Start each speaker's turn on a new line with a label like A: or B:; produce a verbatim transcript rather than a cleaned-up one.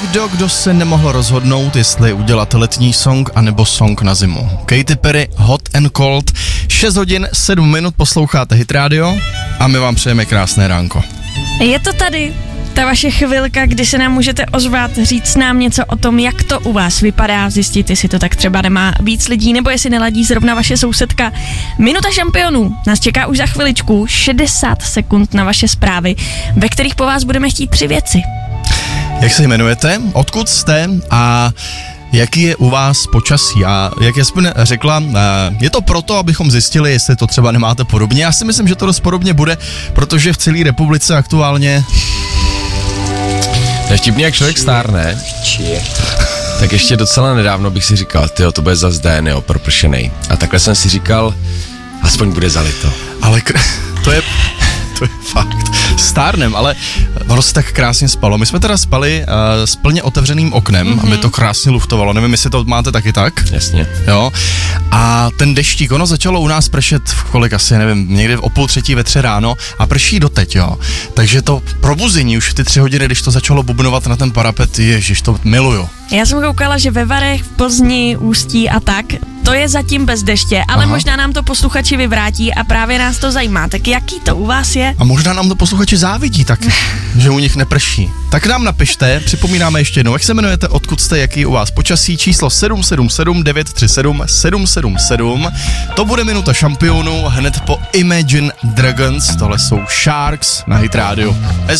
A: někdo, kdo se nemohl rozhodnout, jestli udělat letní song anebo song na zimu. Katy Perry, Hot and Cold, šest hodin, sedm minut, posloucháte Hit Radio a my vám přejeme krásné ránko.
B: Je to tady, ta vaše chvilka, kdy se nám můžete ozvat, říct nám něco o tom, jak to u vás vypadá, zjistit, jestli to tak třeba nemá víc lidí, nebo jestli neladí zrovna vaše sousedka. Minuta šampionů nás čeká už za chviličku, šedesát sekund na vaše zprávy, ve kterých po vás budeme chtít tři věci.
A: Jak se jmenujete, odkud jste a jaký je u vás počasí? A jak Jasmin řekla, je to proto, abychom zjistili, jestli to třeba nemáte podobně. Já si myslím, že to dost podobně bude, protože v celé republice aktuálně...
C: Nevtipně, jak člověk stárne, tak ještě docela nedávno bych si říkal, tyjo, to bude zas den, jo, propršenej. A takhle jsem si říkal, aspoň bude zalito.
A: Ale kr- to je... To je fakt. Stárnem, ale ono se tak krásně spalo. My jsme teda spali uh, s plně otevřeným oknem, mm-hmm. aby to krásně luftovalo. Nevím, jestli to máte taky tak.
C: Jasně.
A: Jo. A ten deštík, ono začalo u nás pršet v kolik asi, nevím, někdy o půl třetí ve tři ráno a prší doteď, jo. Takže to probuzení už v ty tři hodiny, když to začalo bubnovat na ten parapet, ježiš, to miluju.
B: Já jsem koukala, že ve Varech, v Plzni, Ústí a tak, to je zatím bez deště, ale Aha. možná nám to posluchači vyvrátí a právě nás to zajímá. Tak jaký to u vás je?
A: A možná nám to posluchači závidí, tak že u nich neprší. Tak nám napište, připomínáme ještě jednou, jak se jmenujete, odkud jste, jaký u vás počasí, číslo sedm sedm sedm devět tři sedm sedm sedm sedm. To bude minuta šampionů hned po Imagine Dragons, tohle jsou Sharks na Hit Radio. Hezký